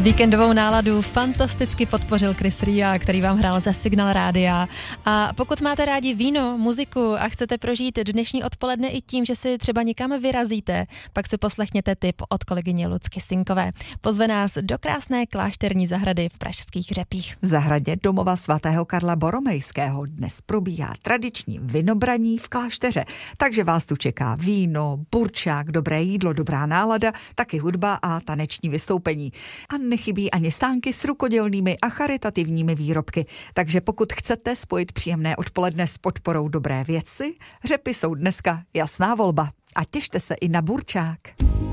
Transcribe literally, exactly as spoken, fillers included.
Víkendovou náladu fantasticky podpořil Chris Ria, který vám hrál za Signál rádia. A pokud máte rádi víno, muziku a chcete prožít dnešní odpoledne i tím, že si třeba někam vyrazíte, pak si poslechněte tip od kolegyně Lucky Sinkové. Pozve nás do krásné klášterní zahrady v Pražských Řepích. V zahradě domova svatého Karla Boromejského dnes probíhá tradiční vinobraní v klášteře. Takže vás tu čeká víno, burčák, dobré jídlo, dobrá nálada, taky hudba a taneční vystoupení. A nechybí ani stánky s rukodělnými a charitativními výrobky. Takže pokud chcete spojit příjemné odpoledne s podporou dobré věci, Řepy jsou dneska jasná volba. A těšte se i na burčák.